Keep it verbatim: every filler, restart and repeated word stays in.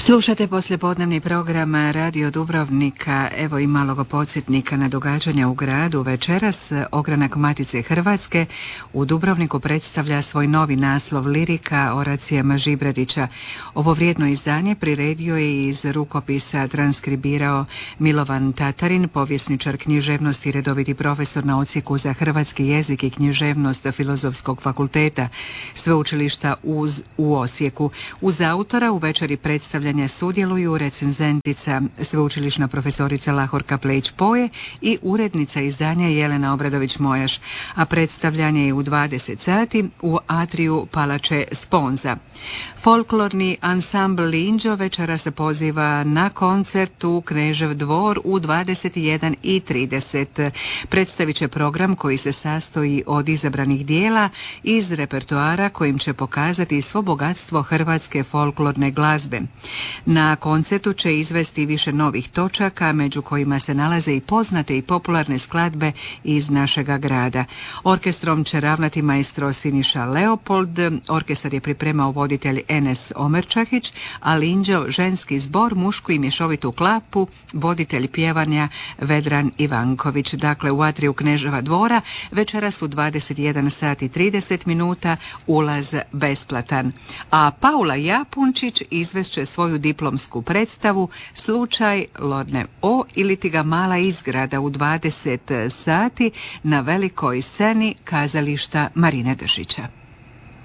Slušate poslijepodnevni program Radio Dubrovnika. Evo i malog podsjetnika na događanja u gradu. Večeras Ogranak Matice Hrvatske u Dubrovniku predstavlja svoj novi naslov lirika Oracija Žibradića. Ovo vrijedno izdanje priredio je iz rukopisa transkribirao Milovan Tatarin, povjesničar književnosti i redoviti profesor na odsjeku za hrvatski jezik i književnost Filozofskog fakulteta Sveučilišta uz, u Osijeku. Uz autora u večeri predstavlja sudjeluju recenzentica sveučilišna profesorica Lahorka Plejić-Poje i urednica izdanja Jelena Obradović-Mojaš, a predstavljanje je u dvadeset sati u atriju Palače Sponza. Folklorni ansambl Linđo večera se poziva na koncert u Knežev dvor u dvadeset jedan i trideset. Predstavit će program koji se sastoji od izabranih dijela iz repertoara kojim će pokazati svo bogatstvo hrvatske folklorne glazbe. Na koncertu će izvesti više novih točaka, među kojima se nalaze i poznate i popularne skladbe iz našega grada. Orkestrom će ravnati maestro Siniša Leopold, orkestar je pripremao voditelj Enes Omerčahić, a Linđo ženski zbor, mušku i mješovitu klapu, voditelj pjevanja Vedran Ivanković. Dakle, u atriju Kneževa dvora večeras u dvadeset jedan sati i trideset minuta, ulaz besplatan. A Paula Japunčić izvešće svoju diplomsku predstavu Slučaj Lodne O ili ti ga mala izgrada u dvadeset sati na velikoj sceni kazališta Marine Držića.